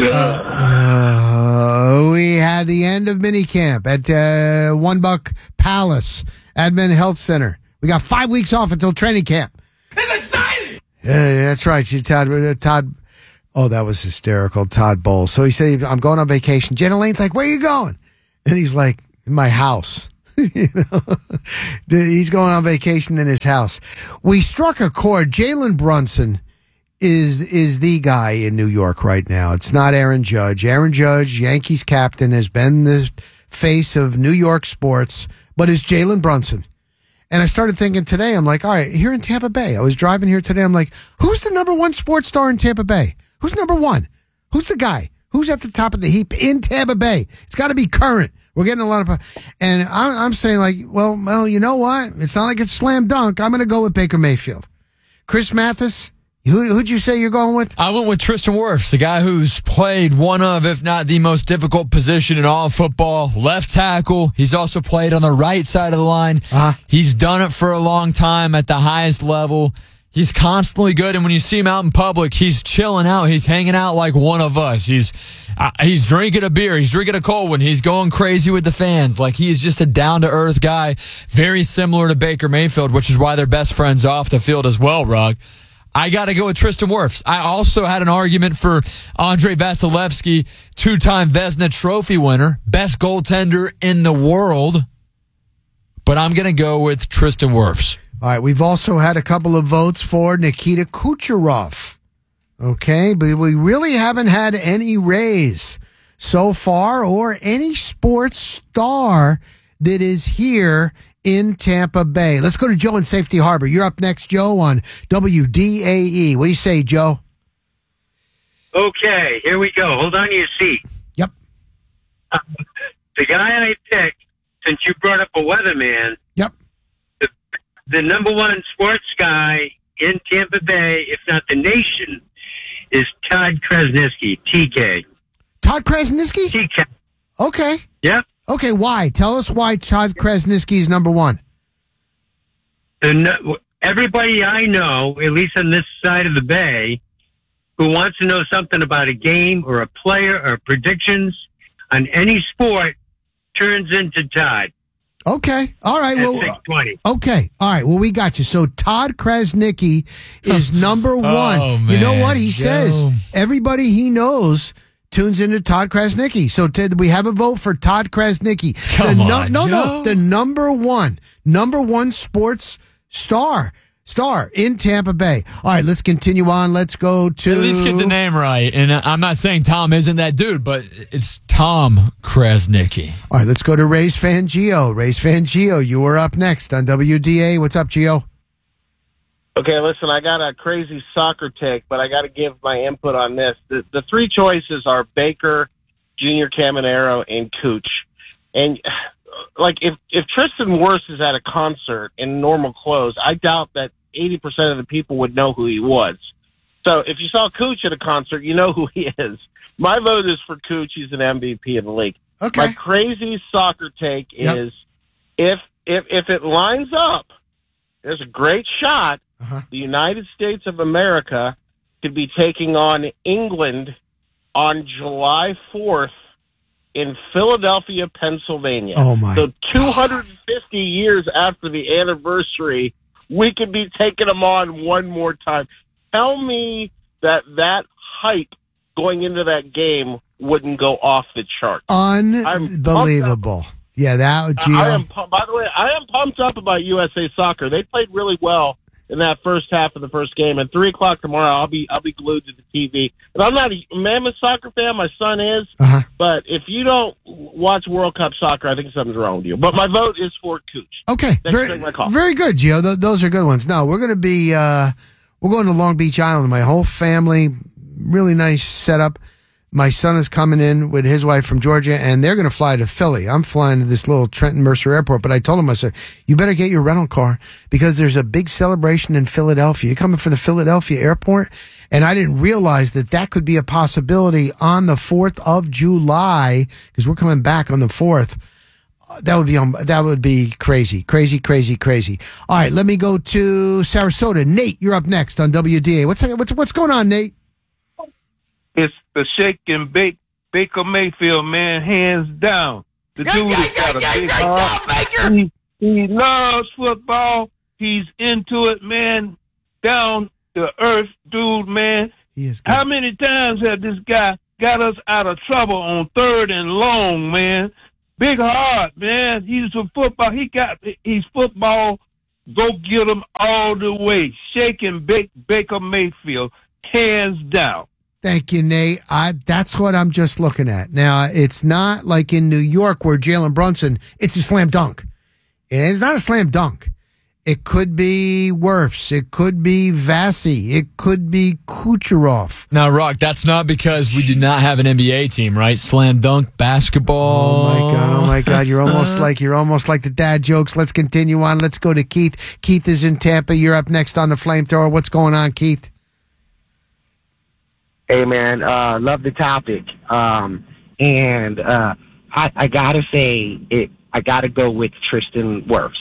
We had the end of minicamp at One Buck Palace Advent Health Center. We got 5 weeks off until training camp. It's exciting! That's right. Todd. Oh, that was hysterical. Todd Bowles. So he said, I'm going on vacation. Jenna Lane's like, where are you going? And he's like, in my house. He's going on vacation in his house. We struck a chord. Jalen Brunson is the guy in New York right now. It's not Aaron Judge. Aaron Judge, Yankees captain, has been the face of New York sports, but it's Jalen Brunson. And I started thinking today, I'm like, all right, here in Tampa Bay, I was driving here today, I'm like, who's the number one sports star in Tampa Bay? Who's number one? Who's the guy? Who's at the top of the heap in Tampa Bay? It's got to be current. We're getting a lot of, and I'm saying like, well, you know what? It's not like it's slam dunk. I'm going to go with Baker Mayfield. Chris Mathis, who'd you say you're going with? I went with Tristan Wirfs, the guy who's played one of, if not the most difficult position in all of football, left tackle. He's also played on the right side of the line. He's done it for a long time at the highest level. He's constantly good, and when you see him out in public, he's chilling out. He's hanging out like one of us. He's drinking a beer. He's drinking a cold one. He's going crazy with the fans. Like, he is just a down-to-earth guy, very similar to Baker Mayfield, which is why they're best friends off the field as well, Rugg. I got to go with Tristan Wirfs. I also had an argument for Andrei Vasilevsky, two-time Vezina Trophy winner, best goaltender in the world, but I'm going to go with Tristan Wirfs. All right, we've also had a couple of votes for Nikita Kucherov. Okay, but we really haven't had any Rays so far or any sports star that is here in Tampa Bay. Let's go to Joe in Safety Harbor. You're up next, Joe, on WDAE. What do you say, Joe? Okay, here we go. Hold on to your seat. Yep. The guy I picked, since you brought up a weatherman. Yep. The number one sports guy in Tampa Bay, if not the nation, is Todd Krasniqi, TK. Todd Krasniqi? TK. Okay. Yep. Okay, why? Tell us why Todd Krasniqi is number one. Everybody I know, at least on this side of the Bay, who wants to know something about a game or a player or predictions on any sport, turns into Todd. Okay. All right. Well, 620. Okay. All right. Well, we got you. So Todd Krasniqi is number one. Oh, man. You know what he Joe. says? Everybody he knows tunes into Todd Krasniqi. So we have a vote for Todd Krasniqi. No. The number one sports star in Tampa Bay. All right, let's continue on. Let's go to... At least get the name right. And I'm not saying Tom isn't that dude, but it's Tom Krasniqi. All right, let's go to Rays fan Gio. Rays fan Gio, you were up next on WDA. What's up, Gio? Okay, listen, I got a crazy soccer take, but I got to give my input on this. The three choices are Baker, Junior Caminero, and Cooch. And... like, if Tristan Wirfs is at a concert in normal clothes, I doubt that 80% of the people would know who he was. So if you saw Cooch at a concert, you know who he is. My vote is for Cooch. He's an MVP of the league. Okay. My crazy soccer take is if it lines up, there's a great shot. The United States of America could be taking on England on July 4th. In Philadelphia, Pennsylvania. Oh, my. So 250 years after the anniversary, we could be taking them on one more time. Tell me that hype going into that game wouldn't go off the chart. Unbelievable. Yeah, that, Gio. By the way, I am pumped up about USA Soccer. They played really well in that first half of the first game. At 3 o'clock tomorrow, I'll be glued to the TV. And I'm not a mammoth soccer fan. My son is. But if you don't watch World Cup soccer, I think something's wrong with you. But my vote is for Cooch. Okay. Very good, Gio. Those are good ones. No, we're going to be we're going to Long Beach Island. My whole family, really nice setup. My son is coming in with his wife from Georgia, and they're going to fly to Philly. I'm flying to this little Trenton Mercer Airport, but I told him, I said, you better get your rental car because there's a big celebration in Philadelphia. You're coming from the Philadelphia airport, and I didn't realize that could be a possibility on the 4th of July because we're coming back on the 4th. That would be crazy. All right, let me go to Sarasota. Nate, you're up next on WDA. What's going on, Nate? It's the shake and bake Baker Mayfield, man, hands down. The dude has got a big heart. He loves football. He's into it, man. Down to earth, dude, man. How many times have this guy got us out of trouble on 3rd and long, man? Big heart, man. He's a football. He's football. Go get him all the way. Shake and bake Baker Mayfield, hands down. Thank you, Nate. That's what I'm just looking at. Now, it's not like in New York where Jalen Brunson, it's a slam dunk. It's not a slam dunk. It could be Wirfs. It could be Vassie. It could be Kucherov. Now, Rock, that's not because we do not have an NBA team, right? Slam dunk basketball. Oh my God! You're almost like the dad jokes. Let's continue on. Let's go to Keith. Keith is in Tampa. You're up next on the Flamethrower. What's going on, Keith? Hey man, love the topic. And I gotta say it. I gotta go with Tristan Wirfs.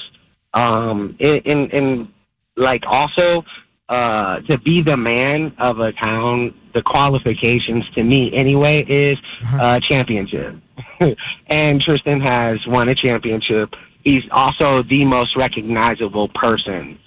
And like also, to be the man of a town, the qualifications to me anyway is championship. And Tristan has won a championship. He's also the most recognizable person.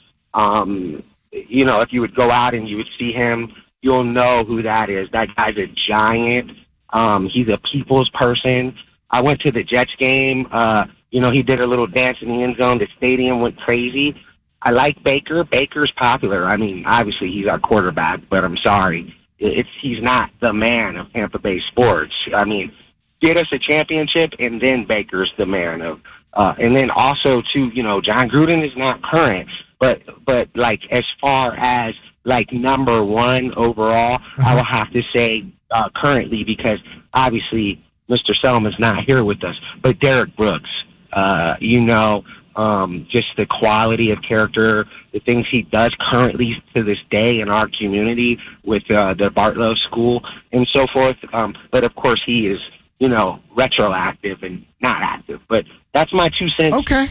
You know, if you would go out and you would see him, you'll know who that is. That guy's a giant. He's a people's person. I went to the Jets game. You know, he did a little dance in the end zone. The stadium went crazy. I like Baker. Baker's popular. I mean, obviously he's our quarterback, but I'm sorry. He's not the man of Tampa Bay sports. I mean, get us a championship, and then Baker's the man of, and then also too, you know, John Gruden is not current, but like as far as like number one overall, I will have to say currently, because obviously Mr. Selma's not here with us, but Derek Brooks, you know, just the quality of character, the things he does currently to this day in our community with the Bartlow School and so forth. But of course he is, you know, retroactive and not active. But that's my 2 cents. Okay.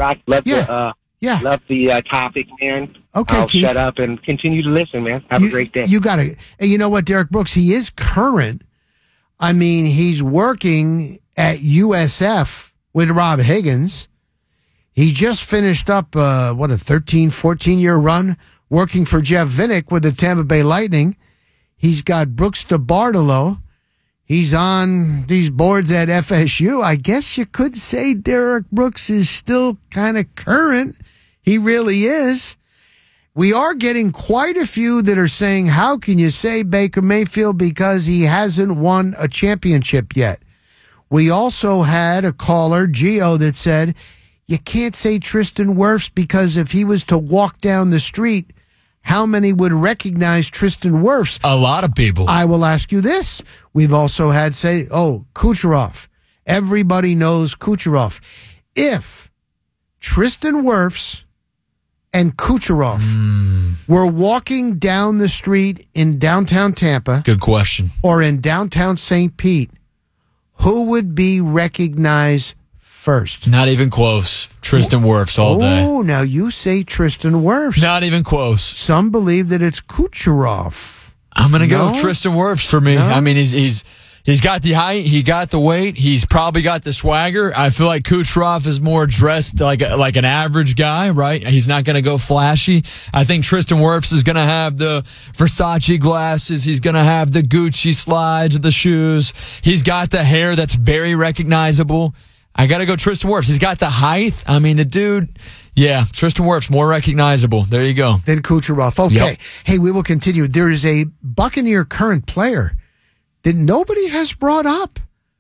Love the topic, man. Okay, I'll Keith. shut up and continue to listen, man. Have a great day. You got it. And you know what, Derek Brooks, he is current. I mean, he's working at USF with Rob Higgins. He just finished up, a 13, 14-year run working for Jeff Vinnick with the Tampa Bay Lightning. He's got Brooks DeBartolo. He's on these boards at FSU. I guess you could say Derek Brooks is still kind of current. He really is. We are getting quite a few that are saying, how can you say Baker Mayfield because he hasn't won a championship yet? We also had a caller, Gio, that said, you can't say Tristan Wirfs because if he was to walk down the street, how many would recognize Tristan Wirfs? A lot of people. I will ask you this. We've also had say, Kucherov. Everybody knows Kucherov. If Tristan Wirfs and Kucherov were walking down the street in downtown Tampa. Good question. Or in downtown St. Pete, who would be recognized first? Not even close. Tristan Wirfs all day. Oh, now you say Tristan Wirfs. Not even close. Some believe that it's Kucherov. I'm going to go with Tristan Wirfs for me. No? I mean, he's got the height, he got the weight, he's probably got the swagger. I feel like Kucherov is more dressed like an average guy, right? He's not going to go flashy. I think Tristan Wirfs is going to have the Versace glasses. He's going to have the Gucci slides, the shoes. He's got the hair that's very recognizable. I got to go Tristan Wirfs. He's got the height. I mean, the dude, yeah, Tristan Wirfs, more recognizable. There you go. Then Kucherov. Okay. Yep. Hey, we will continue. There is a Buccaneer current player that nobody has brought up.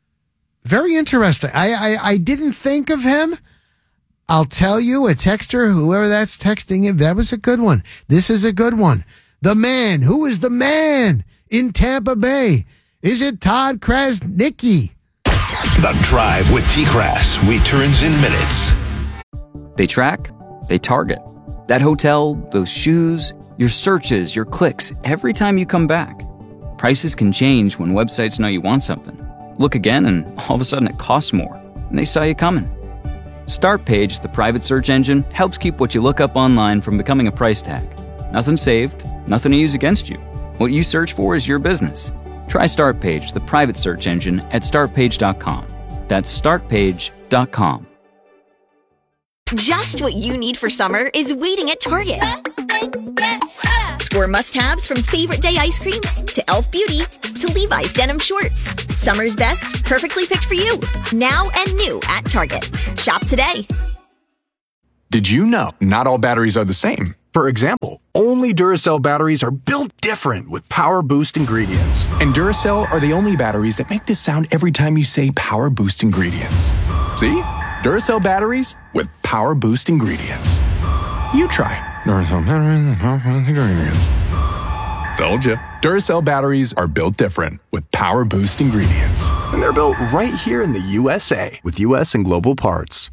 Very interesting. I didn't think of him. I'll tell you, a texter, whoever that's texting him, that was a good one. This is a good one. The man. Who is the man in Tampa Bay? Is it Todd Krasnicki? The Drive with T-Crass returns in minutes. They track, they target. That hotel, those shoes, your searches, your clicks, every time you come back. Prices can change when websites know you want something. Look again and all of a sudden it costs more, and they saw you coming. Startpage, the private search engine, helps keep what you look up online from becoming a price tag. Nothing saved, nothing to use against you. What you search for is your business. Try Startpage, the private search engine, at startpage.com. That's startpage.com. Just what you need for summer is waiting at Target. Score must-haves from favorite day ice cream to e.l.f. Beauty to Levi's denim shorts. Summer's best, perfectly picked for you. Now and new at Target. Shop today. Did you know not all batteries are the same? For example, only Duracell batteries are built different with Power Boost ingredients. And Duracell are the only batteries that make this sound every time you say Power Boost ingredients. See? Duracell batteries with Power Boost ingredients. You try. Duracell batteries with Power Boost ingredients. Told you. Duracell batteries are built different with Power Boost ingredients. And they're built right here in the USA with US and global parts.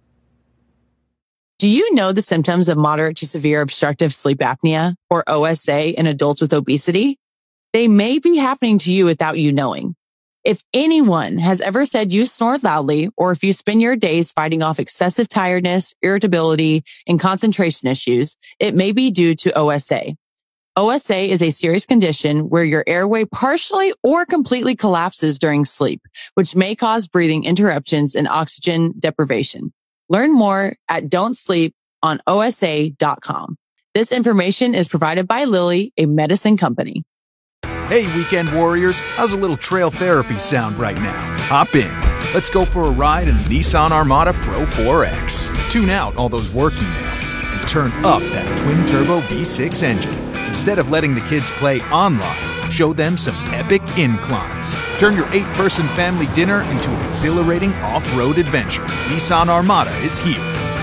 Do you know the symptoms of moderate to severe obstructive sleep apnea, or OSA, in adults with obesity? They may be happening to you without you knowing. If anyone has ever said you snore loudly, or if you spend your days fighting off excessive tiredness, irritability, and concentration issues, it may be due to OSA. OSA is a serious condition where your airway partially or completely collapses during sleep, which may cause breathing interruptions and oxygen deprivation. Learn more at don'tsleeponosa.com. This information is provided by Lilly, a medicine company. Hey, weekend warriors, how's a little trail therapy sound right now? Hop in. Let's go for a ride in the Nissan Armada Pro 4X. Tune out all those work emails and turn up that twin-turbo V6 engine. Instead of letting the kids play online, show them some epic inclines. Turn your 8-person family dinner into an exhilarating off-road adventure. Nissan Armada is here.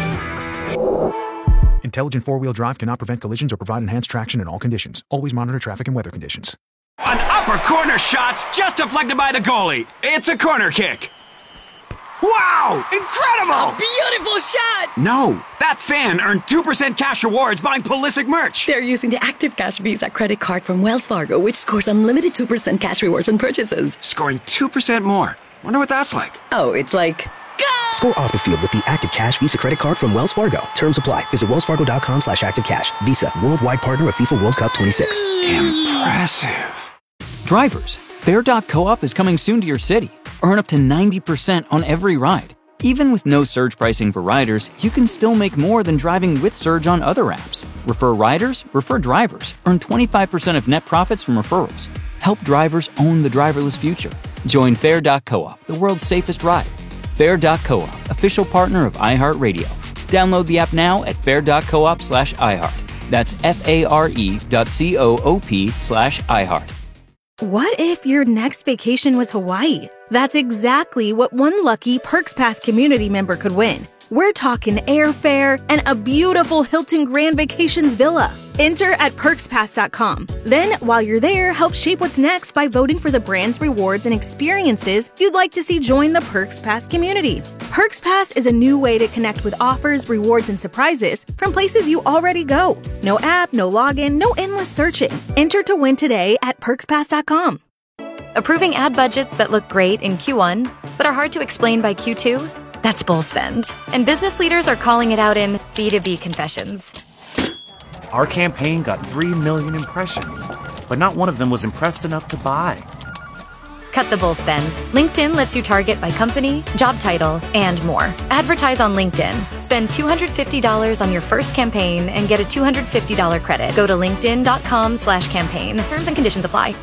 Intelligent four-wheel drive cannot prevent collisions or provide enhanced traction in all conditions. Always monitor traffic and weather conditions. An upper corner shot's just deflected by the goalie. It's a corner kick. Wow! Incredible! Beautiful shot! No, that fan earned 2% cash rewards buying Pulisic merch. They're using the Active Cash Visa credit card from Wells Fargo, which scores unlimited 2% cash rewards on purchases. Scoring 2% more. Wonder what that's like. Oh, it's like... Score off the field with the Active Cash Visa credit card from Wells Fargo. Terms apply. Visit wellsfargo.com/activecash. Visa, worldwide partner of FIFA World Cup 26. Impressive. Drivers, Fair.coop is coming soon to your city. Earn up to 90% on every ride. Even with no surge pricing for riders, you can still make more than driving with surge on other apps. Refer riders, refer drivers. Earn 25% of net profits from referrals. Help drivers own the driverless future. Join Fair.coop, the world's safest ride. Fair.coop, official partner of iHeartRadio. Download the app now at fair.coop/iHeart. That's FARE.coop/iHeart. What if your next vacation was Hawaii? That's exactly what one lucky Perks Pass community member could win. We're talking airfare and a beautiful Hilton Grand Vacations villa. Enter at PerksPass.com. Then, while you're there, help shape what's next by voting for the brands, rewards, and experiences you'd like to see join the Perks Pass community. Perks Pass is a new way to connect with offers, rewards, and surprises from places you already go. No app, no login, no endless searching. Enter to win today at PerksPass.com. Approving ad budgets that look great in Q1, but are hard to explain by Q2? That's bull spend. And business leaders are calling it out in B2B confessions. Our campaign got 3 million impressions, but not one of them was impressed enough to buy. Cut the bull spend. LinkedIn lets you target by company, job title, and more. Advertise on LinkedIn. Spend $250 on your first campaign and get a $250 credit. Go to linkedin.com/campaign. Terms and conditions apply.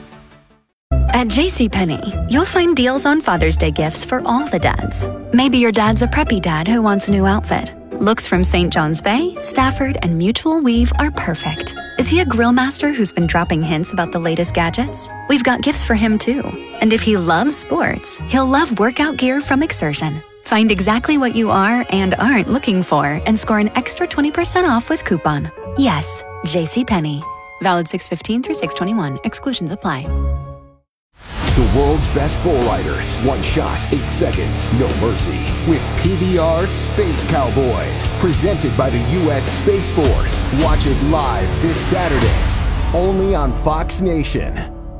At JCPenney, you'll find deals on Father's Day gifts for all the dads. Maybe your dad's a preppy dad who wants a new outfit. Looks from St. John's Bay, Stafford, and Mutual Weave are perfect. Is he a grill master who's been dropping hints about the latest gadgets? We've got gifts for him too. And if he loves sports, he'll love workout gear from Exertion. Find exactly what you are and aren't looking for and score an extra 20% off with coupon. Yes, JCPenney. Valid 6/15 through 6/21. Exclusions apply. The world's best bull riders. One shot, 8 seconds, no mercy. With PBR Space Cowboys. Presented by the U.S. Space Force. Watch it live this Saturday. Only on Fox Nation.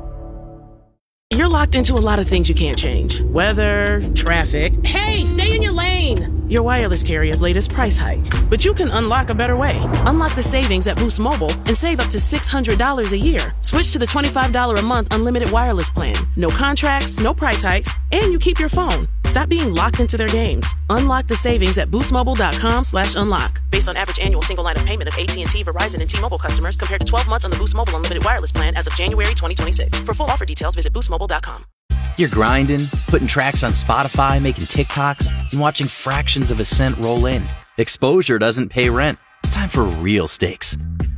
You're locked into a lot of things you can't change. Weather, traffic. Hey, stay in your lane! Your wireless carrier's latest price hike. But you can unlock a better way. Unlock the savings at Boost Mobile and save up to $600 a year. Switch to the $25 a month unlimited wireless plan. No contracts, no price hikes, and you keep your phone. Stop being locked into their games. Unlock the savings at boostmobile.com/unlock. Based on average annual single line of payment of AT&T, Verizon, and T-Mobile customers compared to 12 months on the Boost Mobile Unlimited Wireless plan as of January 2026. For full offer details, visit boostmobile.com. You're grinding, putting tracks on Spotify, making TikToks, and watching fractions of a cent roll in. Exposure doesn't pay rent. It's time for real stakes.